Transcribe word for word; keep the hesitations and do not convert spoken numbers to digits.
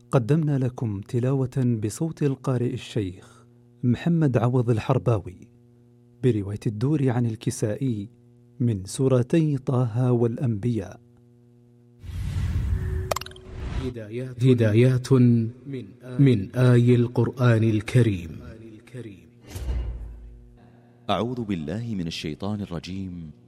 قدمنا لكم تلاوة بصوت القارئ الشيخ محمد عوض الحرباوي برواية الدور عن الكسائي من سورتي طه والأنبياء. هدايات, هدايات من آي القرآن الكريم. أعوذ بالله من الشيطان الرجيم.